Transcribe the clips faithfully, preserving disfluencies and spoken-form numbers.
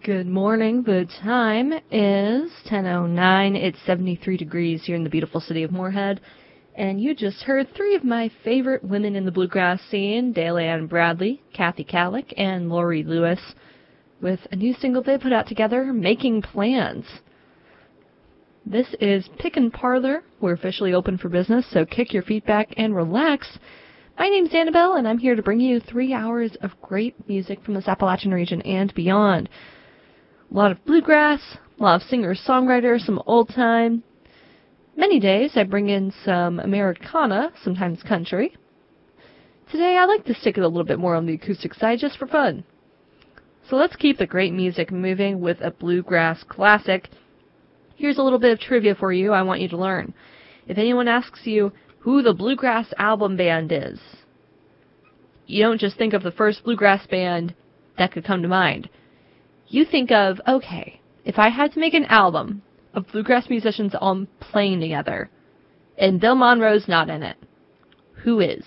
Good morning. The time is ten oh nine. It's seventy-three degrees here in the beautiful city of Moorhead. And you just heard three of my favorite women in the bluegrass scene, Dale Ann Bradley, Kathy Kallick, and Lori Lewis, with a new single they put out together, Making Plans. This is Pickin' Parlor. We're officially open for business, so kick your feet back and relax. My name's Annabelle, and I'm here to bring you three hours of great music from this Appalachian region and beyond. A lot of bluegrass, a lot of singer-songwriters, some old-time. Many days I bring in some Americana, sometimes country. Today I like to stick it a little bit more on the acoustic side just for fun. So let's keep the great music moving with a bluegrass classic. Here's a little bit of trivia for you I want you to learn. If anyone asks you who the Bluegrass Album Band is, you don't just think of the first bluegrass band that could come to mind. You think of, okay, if I had to make an album of bluegrass musicians all playing together, and Bill Monroe's not in it, who is?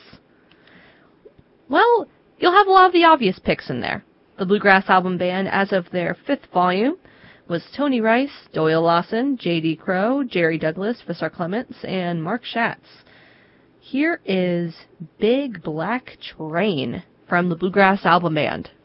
Well, you'll have a lot of the obvious picks in there. The Bluegrass Album Band, as of their fifth volume, was Tony Rice, Doyle Lawson, J D Crowe, Jerry Douglas, Vassar Clements, and Mark Schatz. Here is Big Black Train from the Bluegrass Album Band.